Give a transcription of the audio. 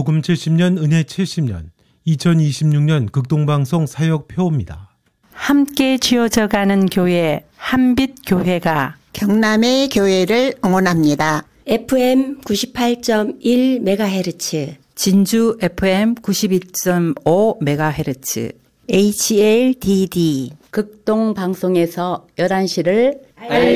복음 70년 은혜 70년 2026년 극동방송 사역표입니다. 함께 지어져가는 교회 한빛교회가 경남의 교회를 응원합니다. FM 98.1MHz 진주 FM 92.5MHz HLDD 극동방송에서 11시를